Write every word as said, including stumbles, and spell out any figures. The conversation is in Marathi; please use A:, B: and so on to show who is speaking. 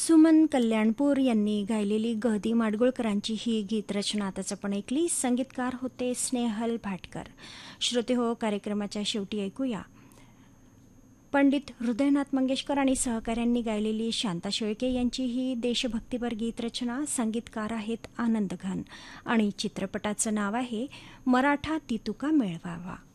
A: सुमन कल्याणपूर यांनी गायलेली गहदी माडगुळकरांची ही गीतरचना आताच आपण ऐकली. संगीतकार होते स्नेहल भाटकर. श्रोते हो, कार्यक्रमाच्या शेवटी ऐकूया पंडित हृदयनाथ मंगेशकर आणि सहकाऱ्यांनी गायलेली शांता शेळके यांची ही देशभक्तीपर गीतरचना. संगीतकार आहेत आनंद घन आणि चित्रपटाचं नाव आहे मराठा ती तुका मिळवावा.